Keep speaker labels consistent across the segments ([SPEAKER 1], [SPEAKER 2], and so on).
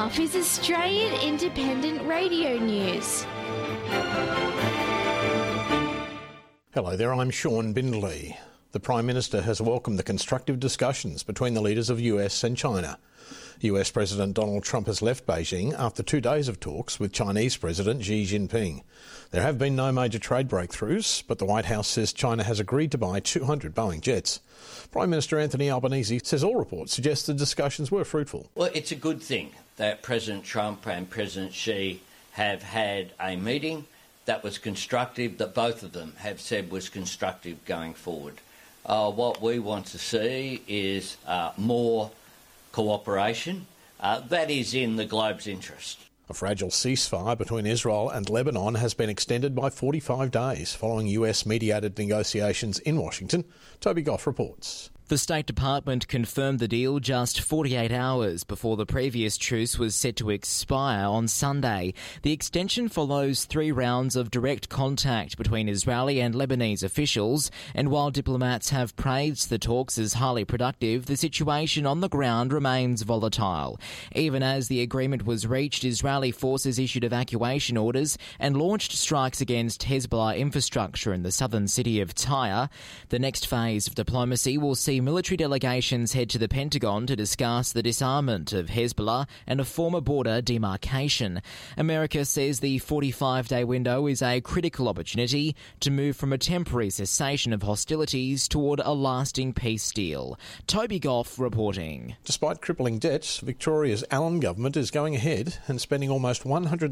[SPEAKER 1] half is Australian Independent Radio News.
[SPEAKER 2] Hello there, I'm Sean Bindley. The Prime Minister has welcomed the constructive discussions between the leaders of US and China. US President Donald Trump has left Beijing after 2 days of talks with Chinese President Xi Jinping. There have been no major trade breakthroughs, but the White House says China has agreed to buy 200 Boeing jets. Prime Minister Anthony Albanese says all reports suggest the discussions were fruitful.
[SPEAKER 3] Well, it's a good thing that President Trump and President Xi have had a meeting that was constructive, that both of them have said was constructive going forward. What we want to see is more cooperation. That is in the globe's interest.
[SPEAKER 2] A fragile ceasefire between Israel and Lebanon has been extended by 45 days following US-mediated negotiations in Washington. Toby Goff reports.
[SPEAKER 4] The State Department confirmed the deal just 48 hours before the previous truce was set to expire on Sunday. The extension follows 3 rounds of direct contact between Israeli and Lebanese officials, and while diplomats have praised the talks as highly productive, the situation on the ground remains volatile. Even as the agreement was reached, Israeli forces issued evacuation orders and launched strikes against Hezbollah infrastructure in the southern city of Tyre. The next phase of diplomacy will see military delegations head to the Pentagon to discuss the disarmament of Hezbollah and a former border demarcation. America says the 45-day window is a critical opportunity to move from a temporary cessation of hostilities toward a lasting peace deal. Toby Goff reporting.
[SPEAKER 2] Despite crippling debts, Victoria's Allan government is going ahead and spending almost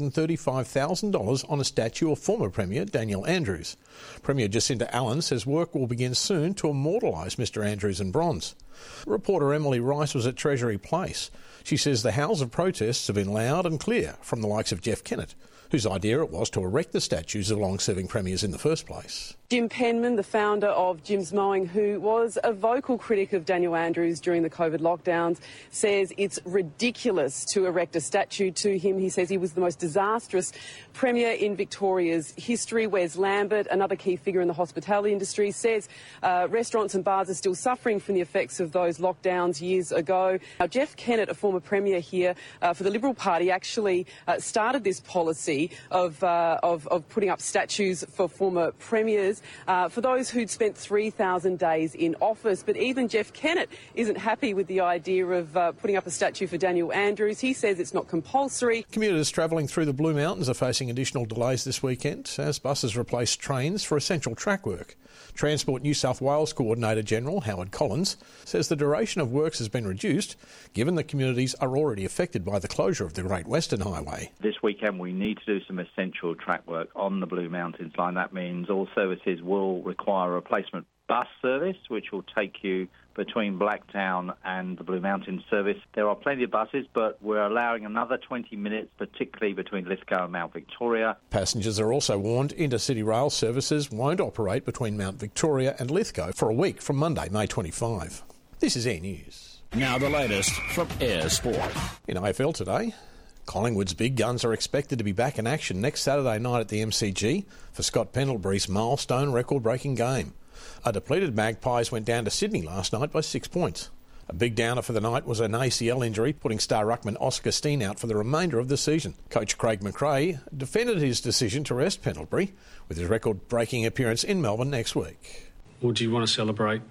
[SPEAKER 2] $135,000 on a statue of former Premier Daniel Andrews. Premier Jacinta Allan says work will begin soon to immortalise Mr Andrews in bronze. Reporter Emily Rice was at Treasury Place. She says the howls of protests have been loud and clear from the likes of Jeff Kennett, whose idea it was to erect the statues of long-serving premiers in the first place.
[SPEAKER 5] Jim Penman, the founder of Jim's Mowing, who was a vocal critic of Daniel Andrews during the COVID lockdowns, says it's ridiculous to erect a statue to him. He says he was the most disastrous premier in Victoria's history. Wes Lambert, another key figure in the hospitality industry, says restaurants and bars are still suffering from the effects of those lockdowns years ago. Now, Jeff Kennett, a former premier here for the Liberal Party, actually started this policy of putting up statues for former premiers for those who'd spent 3,000 days in office. But even Jeff Kennett isn't happy with the idea of putting up a statue for Daniel Andrews. He says it's not compulsory.
[SPEAKER 2] Commuters travelling through the Blue Mountains are facing additional delays this weekend as buses replace trains for essential track work. Transport New South Wales Coordinator General Howard Collins says the duration of works has been reduced given the communities are already affected by the closure of the Great Western Highway.
[SPEAKER 6] This weekend we need to do some essential track work on the Blue Mountains line. That means all services will require a replacement bus service which will take you between Blacktown and the Blue Mountains service. There are plenty of buses, but we're allowing another 20 minutes, particularly between Lithgow and Mount Victoria.
[SPEAKER 2] Passengers are also warned intercity rail services won't operate between Mount Victoria and Lithgow for a week from Monday, May 25. This is Air News.
[SPEAKER 7] Now the latest from Air Sport.
[SPEAKER 2] In AFL today, Collingwood's big guns are expected to be back in action next Saturday night at the MCG for Scott Pendlebury's milestone record-breaking game. A depleted Magpies went down to Sydney last night by 6 points. A big downer for the night was an ACL injury, putting star ruckman Oscar Steen out for the remainder of the season. Coach Craig McRae defended his decision to rest Pendlebury with his record-breaking appearance in Melbourne next week.
[SPEAKER 8] Would you want to celebrate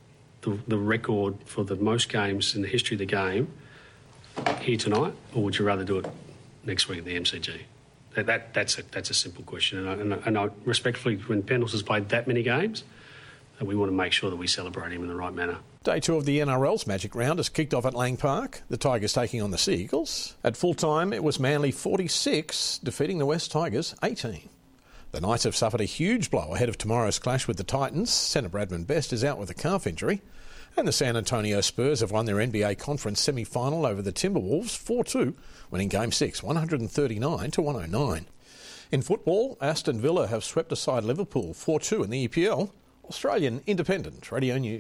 [SPEAKER 8] the record for the most games in the history of the game here tonight, or would you rather do it next week at the MCG? That's a simple question, and I respectfully, when Pendles has played that many games, we want to make sure that we celebrate him in the right manner.
[SPEAKER 2] Day 2 of the NRL's Magic Round has kicked off at Lang Park. The Tigers taking on the Sea Eagles. At full time, it was Manly 46, defeating the West Tigers 18. The Knights have suffered a huge blow ahead of tomorrow's clash with the Titans. Centre Bradman Best is out with a calf injury. And the San Antonio Spurs have won their NBA Conference semi-final over the Timberwolves 4-2, winning Game 6, 139-109. In football, Aston Villa have swept aside Liverpool 4-2 in the EPL. Australian Independent Radio News.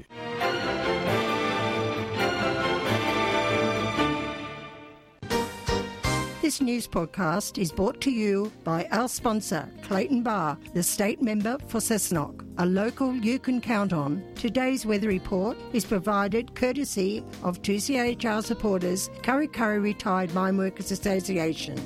[SPEAKER 9] This news podcast is brought to you by our sponsor, Clayton Bar, the state member for Cessnock, a local you can count on. Today's weather report is provided courtesy of 2CHR supporters, Kurri Kurri Retired Mine Workers Association.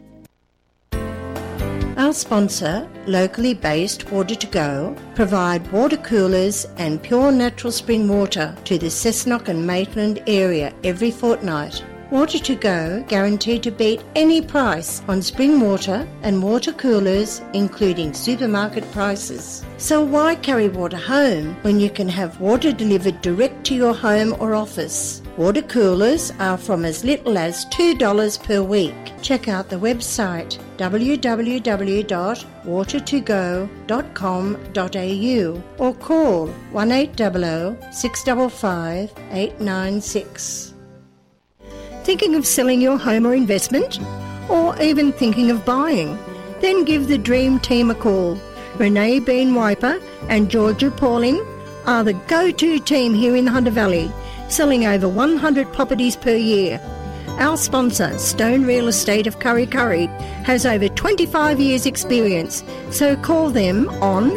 [SPEAKER 9] Our sponsor, locally based Water to Go, provide water coolers and pure natural spring water to the Cessnock and Maitland area every fortnight. Water to Go guaranteed to beat any price on spring water and water coolers, including supermarket prices. So why carry water home when you can have water delivered direct to your home or office? Water coolers are from as little as $2 per week. Check out the website www.watertogo.com.au or call 1800 655 896. Thinking of selling your home or investment? Or even thinking of buying? Then give the Dream Team a call. Renee Bean Wiper and Georgia Pauling are the go-to team here in the Hunter Valley, selling over 100 properties per year. Our sponsor, Stone Real Estate of Kurri Kurri, has over 25 years experience, so call them on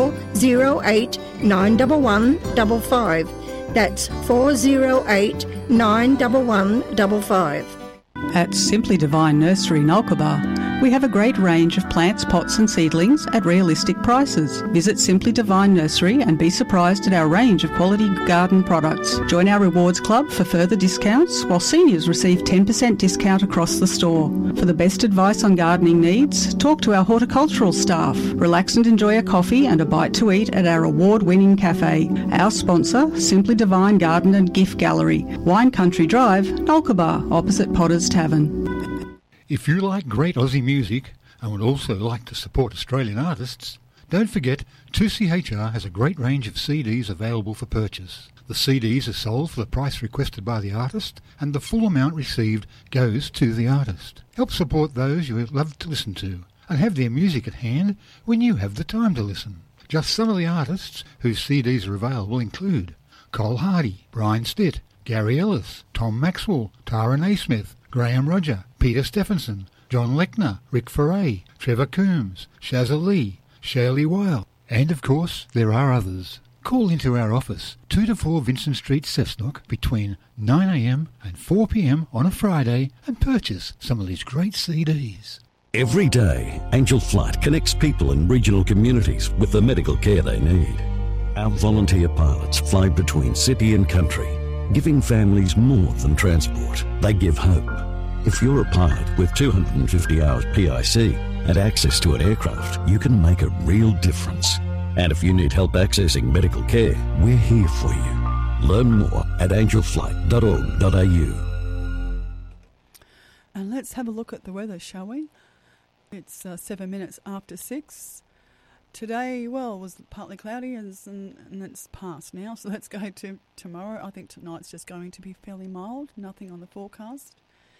[SPEAKER 9] 408 911 55. That's 408 911 55.
[SPEAKER 10] At Simply Divine Nursery Nulkaba, we have a great range of plants, pots and seedlings at realistic prices. Visit Simply Divine Nursery and be surprised at our range of quality garden products. Join our rewards club for further discounts, while seniors receive 10% discount across the store. For the best advice on gardening needs, talk to our horticultural staff. Relax and enjoy a coffee and a bite to eat at our award-winning cafe. Our sponsor, Simply Divine Garden and Gift Gallery, Wine Country Drive, Nulkaba, opposite Potter's Tavern.
[SPEAKER 11] If you like great Aussie music and would also like to support Australian artists, don't forget 2CHR has a great range of CDs available for purchase. The CDs are sold for the price requested by the artist, and the full amount received goes to the artist. Help support those you would love to listen to, and have their music at hand when you have the time to listen. Just some of the artists whose CDs are available include Cole Hardy, Brian Stitt, Gary Ellis, Tom Maxwell, Tara Naismith, Graham Roger, Peter Stephenson, John Lechner, Rick Foray, Trevor Coombs, Shazza Lee, Shirley Weil, and of course there are others. Call into our office, 2 to 4 Vincent Street, Cessnock, between 9am and 4pm on a Friday and purchase some of these great CDs.
[SPEAKER 12] Every day, Angel Flight connects people in regional communities with the medical care they need. Our volunteer pilots fly between city and country, giving families more than transport. They give hope. If you're a pilot with 250 hours PIC and access to an aircraft, you can make a real difference. And if you need help accessing medical care, we're here for you. Learn more at angelflight.org.au.
[SPEAKER 10] And let's have a look at the weather, shall we? It's 7 minutes after 6. Today, was partly cloudy and it's past now, so let's go to tomorrow. I think tonight's just going to be fairly mild, nothing on the forecast.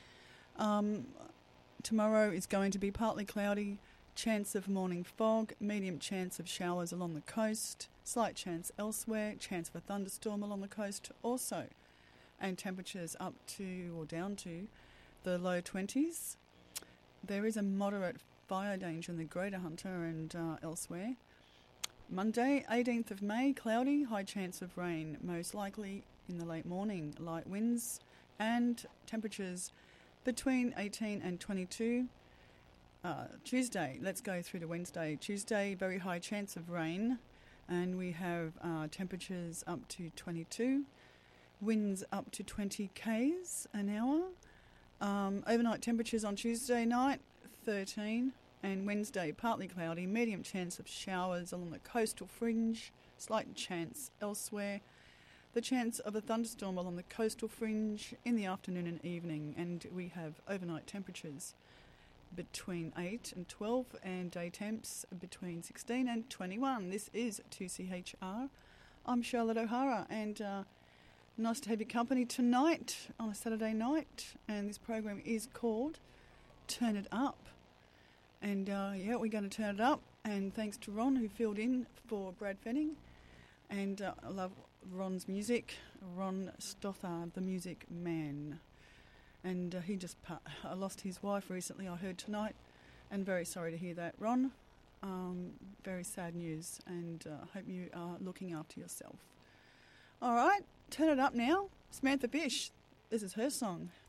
[SPEAKER 10] Tomorrow is going to be partly cloudy, chance of morning fog, medium chance of showers along the coast, slight chance elsewhere, chance of a thunderstorm along the coast also, and temperatures up to or down to the low 20s. There is a moderate fire danger in the Greater Hunter and elsewhere. Monday, 18th of May, cloudy, high chance of rain, most likely in the late morning, light winds and temperatures between 18 and 22. Tuesday, let's go through to Wednesday. Tuesday, very high chance of rain, and we have temperatures up to 22, winds up to 20 k's an hour. Overnight temperatures on Tuesday night, 13, and Wednesday partly cloudy, medium chance of showers along the coastal fringe, slight chance elsewhere. The chance of a thunderstorm along the coastal fringe in the afternoon and evening, and we have overnight temperatures between 8 and 12 and day temps between 16 and 21. This is 2CHR. I'm Charlotte O'Hara, and nice to have your company tonight on a Saturday night, and this program is called Turn It Up. And we're going to turn it up, and thanks to Ron who filled in for Brad Fenning, and I love Ron's music. Ron Stothard, the music man. And he just lost his wife recently, I heard tonight, and very sorry to hear that, Ron. Very sad news, and I hope you are looking after yourself. All right, turn it up now. Samantha Fish, this is her song.